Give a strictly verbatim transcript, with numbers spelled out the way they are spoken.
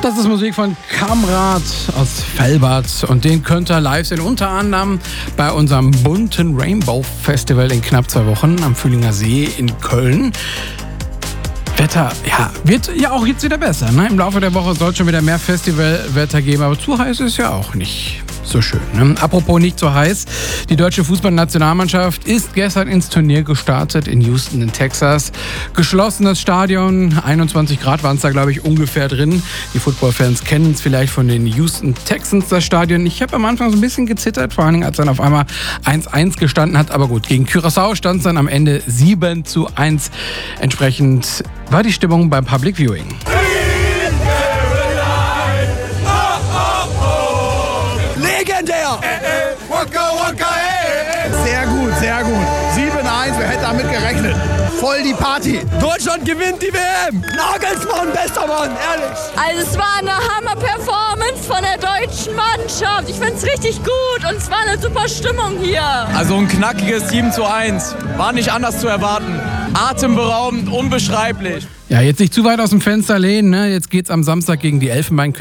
Das ist Musik von Kamrat aus Velbert und den könnt ihr live sehen, unter anderem bei unserem bunten Rainbow Festival in knapp zwei Wochen am Fühlinger See in Köln. Wetter, ja, wird ja auch jetzt wieder besser, ne? Im Laufe der Woche soll es schon wieder mehr Festivalwetter geben, aber zu heiß ist ja auch nicht so schön, ne? Apropos nicht so heiß, die deutsche Fußballnationalmannschaft ist gestern ins Turnier gestartet in Houston in Texas. Geschlossenes Stadion, einundzwanzig Grad waren es da, glaube ich, ungefähr drin. Die Footballfans kennen es vielleicht von den Houston Texans, das Stadion. Ich habe am Anfang so ein bisschen gezittert, vor allen Dingen, als dann auf einmal eins eins gestanden hat. Aber gut, gegen Curaçao stand es dann am Ende sieben zu eins. Entsprechend war die Stimmung beim Public Viewing. Legendär! Sehr gut, sehr gut. sieben eins, wer hätte damit gerechnet? Voll die Party. Deutschland gewinnt die W M. Nagelsmann, bester Mann, ehrlich. Also es war eine Hammer-Performance von der deutschen Mannschaft. Ich finde es richtig gut und es war eine super Stimmung hier. Also ein knackiges sieben zu eins. War nicht anders zu erwarten. Atemberaubend, unbeschreiblich. Ja, jetzt nicht zu weit aus dem Fenster lehnen, ne? Jetzt geht's am Samstag gegen die Elfenbeinküste.